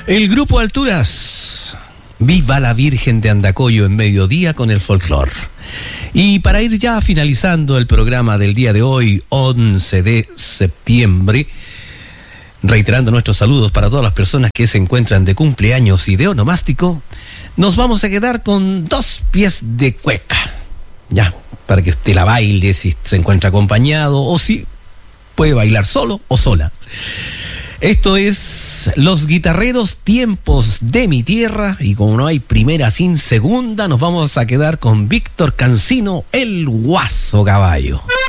El Grupo Alturas. Viva la Virgen de Andacollo en mediodía con el folclor. Y para ir ya finalizando el programa del día de hoy, 11 de septiembre, reiterando nuestros saludos para todas las personas que se encuentran de cumpleaños y de onomástico, nos vamos a quedar con 2 pies de cueca. Ya, para que usted la baile si se encuentra acompañado o si puede bailar solo o sola. Esto es Los Guitarreros, Tiempos de mi Tierra, y como no hay primera sin segunda, nos vamos a quedar con Víctor Cancino, el Guaso Caballo.